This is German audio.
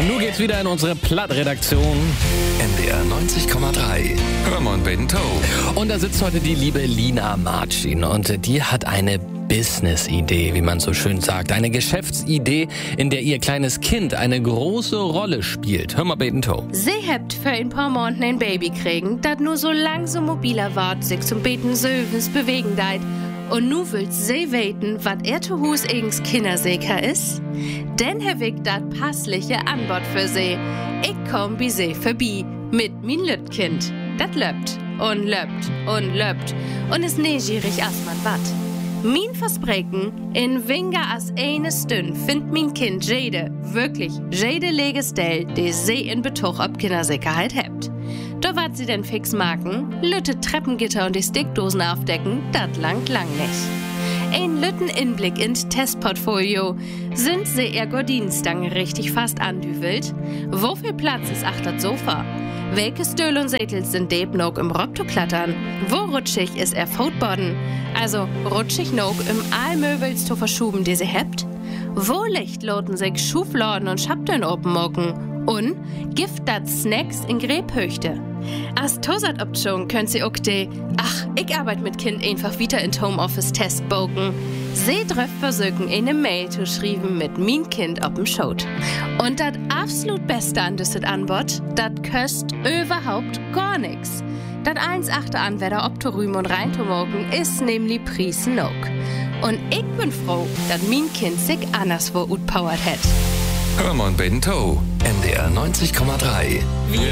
Nun geht's wieder in unsere Plattredaktion. NDR 90,3. Hör mal Beten Toe. Und da sitzt heute die liebe Lina Marcin und die hat eine Business-Idee, wie man so schön sagt. Eine Geschäftsidee, in der ihr kleines Kind eine große Rolle spielt. Hör mal Beten Toe. Sie hebt für ein paar Monaten ein Baby kriegen, dat nur so langsam mobiler wart, sich zum Beten Söwens bewegen deit. Und nu will sie weten, wat zu Hus eigens Kindersäker is? Denn Herr Wick dat passliche Anbot für sie. Ich komm bi sie vorbei mit min Lütkind. Dat löppt und löppt und löppt und is neugierig as man wat. Min Versprechen, in weniger as eine Stund find min Kind wirklich jede Legestell, die sie in Betuch ob Kindersicherheit hebt. Da wat sie denn fix marken, lütte Treppengitter und die Stickdosen aufdecken, dat langt lang nicht. Ein lütten Inblick ins Testportfolio. Sind sie ihr Gordinenstange richtig fast andüvelt? Wofür Platz ist achter Sofa? Welche Stühl und Sättel sind deb noch im Rob zu klattern? Wo rutschig ist er Footboden? Also rutschig noch im Aalmöbels zu verschuben, die sie hebt? Wo Licht loten sich Schufladen und Schabteln openmocken? Und gibt dat Snacks in Gräbhöchte? Als Tosat-Option könnt sie auch ich arbeite mit Kind einfach wieder in Homeoffice-Test bogen. Sie trifft versuchen, eine Mail zu schreiben mit mein Kind auf dem Schot. Und das absolut Beste an diesem Anbot, das kostet überhaupt gar nix. Das 1,8 Anwender obzurühmen und reinzumogen ist nämlich Preis noch. Und ich bin froh, dass mein Kind sich anderswo outpowert hat. Hör mal Beten Toe. NDR 90,3.